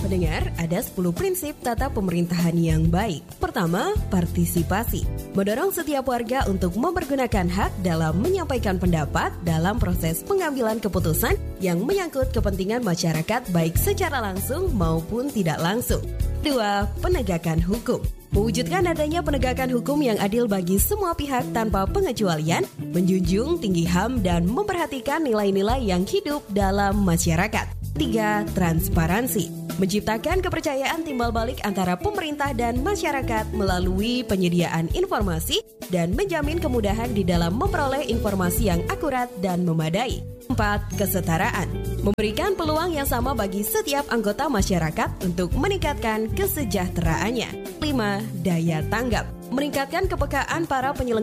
Pendengar, ada 10 prinsip tata pemerintahan yang baik. Pertama, partisipasi. Mendorong setiap warga untuk mempergunakan hak dalam menyampaikan pendapat dalam proses pengambilan keputusan yang menyangkut kepentingan masyarakat baik secara langsung maupun tidak langsung. 2. Penegakan hukum. Mewujudkan adanya penegakan hukum yang adil bagi semua pihak tanpa pengecualian, menjunjung tinggi HAM dan memperhatikan nilai-nilai yang hidup dalam masyarakat. 3. Transparansi. Menciptakan kepercayaan timbal balik antara pemerintah dan masyarakat melalui penyediaan informasi dan menjamin kemudahan di dalam memperoleh informasi yang akurat dan memadai. 4. Kesetaraan. Memberikan peluang yang sama bagi setiap anggota masyarakat untuk meningkatkan kesejahteraannya. 5. Daya tanggap. Meningkatkan kepekaan para penyelenggara